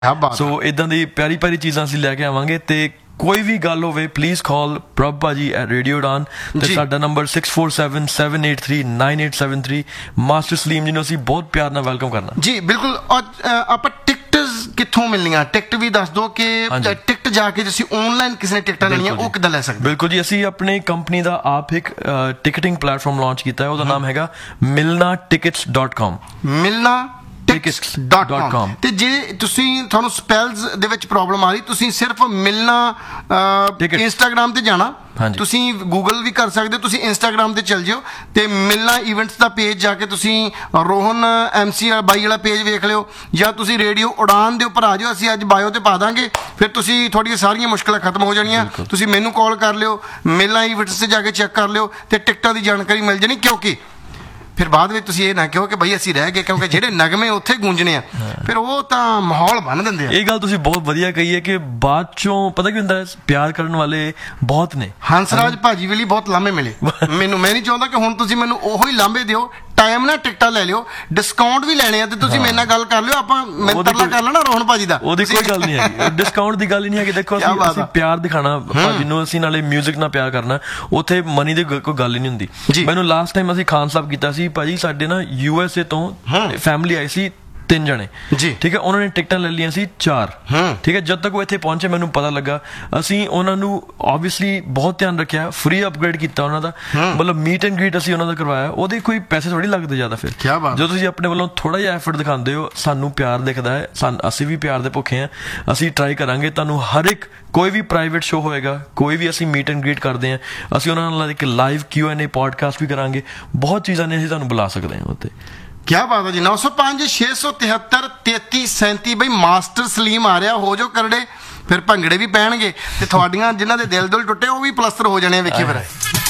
ਸੋ ਇਦਾਂ ਦੀ ਪਿਆਰੀ ਪਿਆਰੀ ਚੀਜ਼ਾਂ ਅਸੀਂ ਲੈ ਕੇ ਆਵਾਂਗੇ। ਤੇ ਕੋਈ ਵੀ ਗੱਲ ਹੋਵੇ ਪਲੀਜ਼ ਕਾਲ ਪ੍ਰਭ ਭਾਜੀ ਐਟ ਰੇਡੀਓ ਉਡਾਨ ਤੇ ਸਾਡਾ ਨੰਬਰ 6477898873। ਮਾਸਟਰ ਸਲੀਮ ਜੀ ਨੂੰ ਅਸੀਂ ਬਹੁਤ ਪਿਆਰ ਨਾਲ ਵੈਲਕਮ ਕਰਨਾ ਜੀ। ਬਿਲਕੁਲ। ਆਪਾਂ ਟਿਕਟਸ ਕਿੱਥੋਂ ਮਿਲਣੀਆਂ, ਟਿਕਟ ਵੀ ਦੱਸ ਦਿਓ ਕਿ ਟਿਕਟ ਜਾ ਕੇ ਤੁਸੀਂ ਆਨਲਾਈਨ ਕਿਸੇ ਨੇ ਟਿਕਟਾਂ ਲੈਣੀਆਂ ਉਹ ਕਿੱਦਾਂ ਲੈ ਸਕਦੇ? ਬਿਲਕੁਲ ਜੀ, ਅਸੀਂ ਆਪਣੀ ਕੰਪਨੀ ਦਾ ਆਪ ਇੱਕ ਟਿਕਟਿੰਗ ਪਲੇਟਫਾਰਮ ਲਾਂਚ ਕੀਤਾ ਹੈ। ਉਹਦਾ ਨਾਮ ਹੈਗਾ milnatickets.com। milnatickets.com। ਤੇ ਜੇ ਤੁਹਾਨੂੰ ਸਪੈਲਸ ਦੇ ਵਿੱਚ ਪ੍ਰੋਬਲਮ ਆ ਰਹੀ, ਤੁਸੀਂ ਸਿਰਫ ਮਿਲਣਾ ਇੰਸਟਾਗ੍ਰਾਮ ਤੇ ਜਾਣਾ, ਤੁਸੀਂ ਗੂਗਲ ਵੀ ਕਰ ਸਕਦੇ ਹੋ, ਤੁਸੀਂ ਇੰਸਟਾਗ੍ਰਾਮ ਤੇ ਚਲ ਜਿਓ ਤੇ ਮਿਲਣਾ ਇਵੈਂਟਸ ਦਾ ਪੇਜ ਜਾ ਕੇ ਤੁਸੀਂ ਰੋਹਨ MC ਬਾਈ ਵਾਲਾ ਪੇਜ ਵੇਖ ਲਿਓ, ਜਾਂ ਤੁਸੀਂ ਰੇਡੀਓ ਉਡਾਨ ਦੇ ਉੱਪਰ ਆ ਜਾਓ, ਅਸੀਂ ਅੱਜ ਬਾਇਓ ਤੇ ਪਾ ਦਾਂਗੇ। ਫਿਰ ਤੁਸੀਂ ਤੁਹਾਡੀਆਂ ਸਾਰੀਆਂ ਮੁਸ਼ਕਲਾਂ ਖਤਮ ਹੋ ਜਾਣੀਆਂ। ਤੁਸੀਂ ਮੈਨੂੰ ਕਾਲ ਕਰ ਲਿਓ, ਮਿਲਣਾ ਇਵੈਂਟਸ ਤੇ ਜਾ ਕੇ ਚੈੱਕ ਕਰ ਲਿਓ ਤੇ ਟਿਕਟਾਂ ਦੀ ਜਾਣਕਾਰੀ ਮਿਲ ਜਾਣੀ। ਕਿਉਂਕਿ ਫਿਰ ਬਾਅਦ ਵਿੱਚ ਤੁਸੀਂ ਇਹ ਨਾ ਕਹੋ ਕਿ ਬਈ ਅਸੀਂ ਰਹਿ ਗਏ, ਕਿਉਂਕਿ ਜਿਹੜੇ ਨਗਮੇ ਉੱਥੇ ਗੂੰਜਣੇ ਆ ਫਿਰ ਉਹ ਤਾਂ ਮਾਹੌਲ ਬਣ ਦਿੰਦੇ ਆ। ਇਹ ਗੱਲ ਤੁਸੀਂ ਬਹੁਤ ਵਧੀਆ ਕਹੀ ਹੈ ਕਿ ਬਾਅਦ ਚੋਂ ਪਤਾ ਕੀ ਹੁੰਦਾ, ਪਿਆਰ ਕਰਨ ਵਾਲੇ ਬਹੁਤ ਨੇ। ਹੰਸਰਾਜ ਭਾਜੀ ਵੀ ਬਹੁਤ ਲਾਂਭੇ ਮਿਲੇ ਮੈਨੂੰ। ਮੈਂ ਨਹੀਂ ਚਾਹੁੰਦਾ ਕਿ ਹੁਣ ਤੁਸੀਂ ਮੈਨੂੰ ਉਹੋ ਹੀ ਲਾਂਭੇ ਦਿਓ। ਟਾਈਮ ਨਾਲ ਟਿਕਟਾਂ ਲੈ ਲਿਓ, ਡਿਸਕਾਊਂਟ ਵੀ ਲੈਣੇ ਆ ਤੇ ਤੁਸੀਂ ਮੇਰੇ ਨਾਲ ਗੱਲ ਕਰ ਲਿਓ, ਆਪਾਂ ਮੈਂ ਤਰਲਾ ਕਰ ਲੈਣਾ ਰੋਹਨ ਭਾਜੀ ਦਾ। ਉਹਦੀ ਕੋਈ ਗੱਲ ਨਹੀਂ ਹੈਗੀ, ਡਿਸਕਾਊਂਟ ਦੀ ਗੱਲ ਹੀ ਨਹੀਂ ਹੈਗੀ। ਦੇਖੋ ਅਸੀਂ ਪਿਆਰ ਦਿਖਾਣਾ ਭਾਜੀ ਨੂੰ, ਅਸੀਂ ਨਾਲੇ ਮਿਊਜ਼ਿਕ ਨਾਲ ਪਿਆਰ ਕਰਨਾ, ਉੱਥੇ ਮਨੀ ਦੀ ਕੋਈ ਗੱਲ ਹੀ ਨਹੀਂ ਹੁੰਦੀ। ਮੈਨੂੰ ਲਾਸਟ ਟਾਈਮ ਅਸੀਂ ਖਾਨ ਸਾਹਿਬ ਕੀਤਾ ਸੀ ਭਾਜੀ, ਸਾਡੇ ਨਾ USA ਤੋਂ ਫੈਮਿਲੀ ਆਈ ਸੀ 3 ਜਣੇ ਜੀ, ਠੀਕ ਹੈ। ਉਹਨਾਂ ਨੇ ਟਿਕਟਾਂ ਲੈ ਲਈਆਂ ਸੀ 4, ਠੀਕ ਹੈ। ਜਦ ਤੱਕ ਉਹ ਇੱਥੇ ਪਹੁੰਚੇ ਮੈਨੂੰ ਪਤਾ ਲੱਗਾ, ਅਸੀਂ ਉਹਨਾਂ ਨੂੰ ਆਬਵੀਅਸਲੀ ਬਹੁਤ ਧਿਆਨ ਰੱਖਿਆ, ਫ੍ਰੀ ਅਪਗ੍ਰੇਡ ਕੀਤਾ ਉਹਨਾਂ ਦਾ, ਮਤਲਬ ਮੀਟ ਐਂਡ ਗ੍ਰੀਟ ਅਸੀਂ ਉਹਨਾਂ ਦਾ ਕਰਵਾਇਆ। ਉਹਦੇ ਕੋਈ ਪੈਸੇ ਥੋੜੀ ਲੱਗਦੇ ਜ਼ਿਆਦਾ। ਫਿਰ ਜਦੋਂ ਤੁਸੀਂ ਆਪਣੇ ਵੱਲੋਂ ਥੋੜਾ ਜਿਹਾ ਐਫਰਟ ਦਿਖਾਉਂਦੇ ਹੋ, ਸਾਨੂੰ ਪਿਆਰ ਦਿਖਦਾ ਹੈ, ਅਸੀਂ ਵੀ ਪਿਆਰ ਦੇ ਭੁੱਖੇ ਹਾਂ। ਅਸੀਂ ਟਰਾਈ ਕਰਾਂਗੇ ਤੁਹਾਨੂੰ ਹਰ ਇੱਕ, ਕੋਈ ਵੀ ਪ੍ਰਾਈਵੇਟ ਸ਼ੋਅ ਹੋਏਗਾ, ਕੋਈ ਵੀ ਅਸੀਂ ਮੀਟ ਐਂਡ ਗ੍ਰੀਟ ਕਰਦੇ ਹਾਂ, ਅਸੀਂ ਉਹਨਾਂ ਨਾਲ ਇੱਕ ਲਾਈਵ Q&A ਪੋਡਕਾਸਟ ਵੀ ਕਰਾਂਗੇ। ਬਹੁਤ ਚੀਜ਼ਾਂ ਨੇ, ਅਸੀਂ ਤੁਹਾਨੂੰ ਬੁਲਾ ਸਕਦੇ ਹਾਂ ਉੱਥੇ। ਕਿਆ ਬਾਤ ਹੈ ਜੀ। 905 673 3337 ਬਈ ਮਾਸਟਰ ਸਲੀਮ ਆ ਰਿਹਾ, ਹੋ ਜਾਓ ਕਰੜੇ। ਫਿਰ ਭੰਗੜੇ ਵੀ ਪੈਣਗੇ ਤੇ ਤੁਹਾਡੀਆਂ ਜਿਨ੍ਹਾਂ ਦੇ ਦਿਲ ਟੁੱਟੇ ਉਹ ਵੀ ਪਲਸਤਰ ਹੋ ਜਾਣੇ। ਵੇਖੀ ਫਿਰ